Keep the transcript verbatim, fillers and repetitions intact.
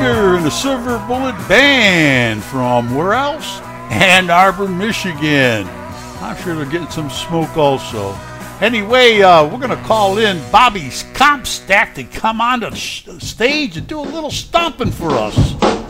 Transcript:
Krieger and the Silver Bullet Band from where else? Ann Arbor, Michigan. I'm sure they're getting some smoke also. Anyway, uh, we're going to call in Bobby Compstack to come on the sh- stage and do a little stomping for us.